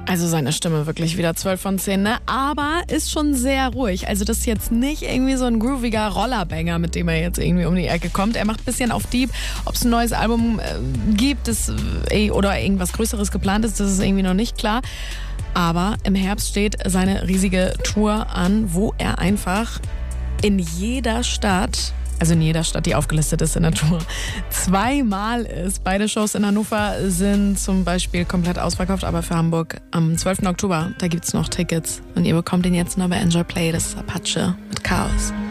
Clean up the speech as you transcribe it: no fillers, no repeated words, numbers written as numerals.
Also seine Stimme wirklich wieder 12 von 10, ne? Aber ist schon sehr ruhig. Also das ist jetzt nicht irgendwie so ein grooviger Rollerbanger, mit dem er jetzt irgendwie um die Ecke kommt. Er macht ein bisschen auf Deep. Ob es ein neues Album gibt oder irgendwas Größeres geplant ist, das ist irgendwie noch nicht klar. Aber im Herbst steht seine riesige Tour an, wo er einfach in jeder Stadt, die aufgelistet ist in der Tour, zweimal ist. Beide Shows in Hannover sind zum Beispiel komplett ausverkauft, aber für Hamburg am 12. Oktober, da gibt's noch Tickets. Und ihr bekommt den jetzt noch bei Enjoy Play, das ist Apache mit Chaos.